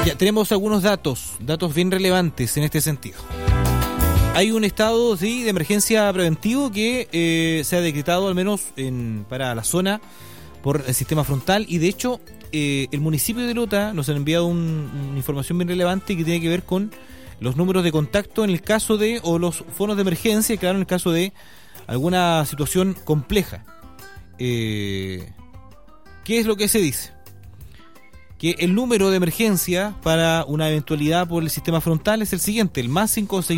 Ya tenemos algunos datos bien relevantes en este sentido. Hay un estado de emergencia preventivo que se ha decretado al menos para la zona por el sistema frontal, y de hecho el municipio de Lota nos ha enviado una información bien relevante que tiene que ver con los números de contacto en el caso de, o los fonos de emergencia, claro, en el caso de alguna situación compleja. ¿Qué es lo que se dice? Que el número de emergencia para una eventualidad por el sistema frontal es el siguiente: el más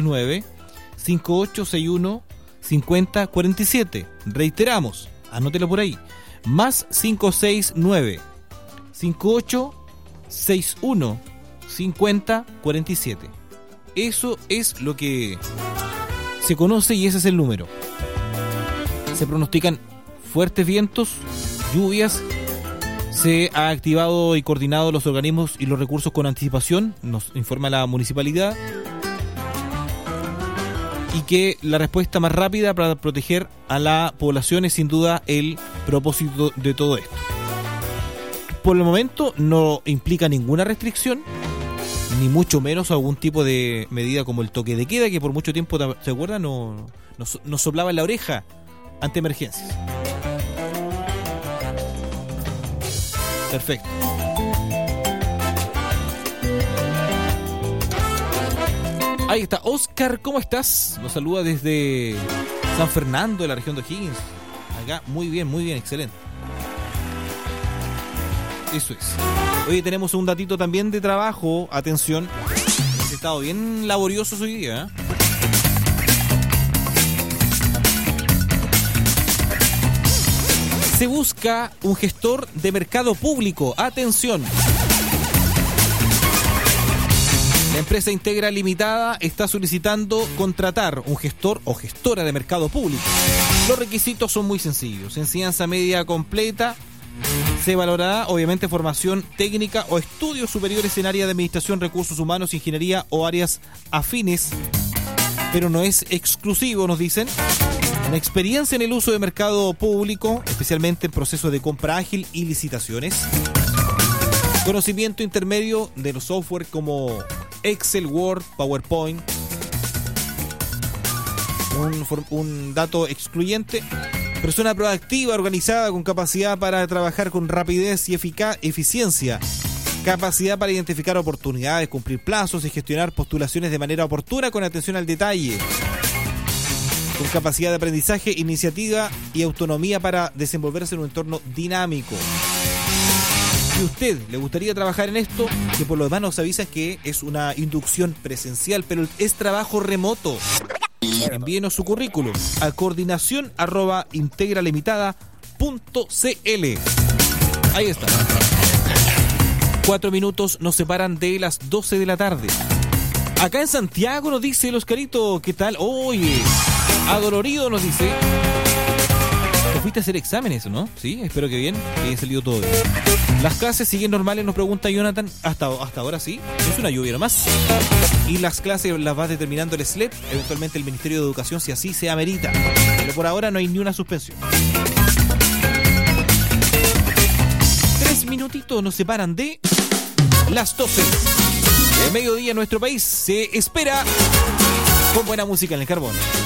569-5861-5047. Reiteramos, anótelo por ahí: más 569-5861-5047. Eso es lo que se conoce y ese es el número. Se pronostican fuertes vientos, lluvias. Se ha activado y coordinado los organismos y los recursos con anticipación, nos informa la municipalidad, y que la respuesta más rápida para proteger a la población es sin duda el propósito de todo esto. Por el momento no implica ninguna restricción, ni mucho menos algún tipo de medida como el toque de queda, que por mucho tiempo, ¿se acuerdan? Nos soplaba en la oreja ante emergencias. Perfecto. Ahí está Oscar, ¿cómo estás? Nos saluda desde San Fernando, de la región de O'Higgins. Acá, muy bien, excelente. Eso es. Oye, tenemos un datito también de trabajo. Atención, he estado bien laboriosos hoy día, ¿eh? Se busca un gestor de mercado público. Atención. La empresa Integra Limitada está solicitando contratar un gestor o gestora de mercado público. Los requisitos son muy sencillos: enseñanza media completa. Se valorará obviamente formación técnica o estudios superiores en área de administración, recursos humanos, ingeniería o áreas afines, pero no es exclusivo, nos dicen. Una experiencia en el uso de mercado público, especialmente en procesos de compra ágil y licitaciones. Conocimiento intermedio de los software como Excel, Word, PowerPoint. Un dato excluyente: persona proactiva, organizada, con capacidad para trabajar con rapidez y eficiencia. Capacidad para identificar oportunidades, cumplir plazos y gestionar postulaciones de manera oportuna con atención al detalle. Con capacidad de aprendizaje, iniciativa y autonomía para desenvolverse en un entorno dinámico. Si a usted le gustaría trabajar en esto, que por lo demás nos avisan que es una inducción presencial, pero es trabajo remoto, envíenos su currículum a coordinación@integralimitada.cl. Ahí está. 4 minutos nos separan de las 12 de la tarde. Acá en Santiago nos dice el Oscarito, ¿qué tal? Oye, adolorido nos dice. ¿Te fuiste a hacer exámenes, no? Sí, espero que bien, que haya salido todo bien. Las clases siguen normales, nos pregunta Jonathan. Hasta ahora sí, es una lluvia nomás. Y las clases las va determinando el SLEP, eventualmente el Ministerio de Educación, si así se amerita. Pero por ahora no hay ni una suspensión. 3 minutitos nos separan de las 12. El mediodía en nuestro país se espera con buena música en el carbón.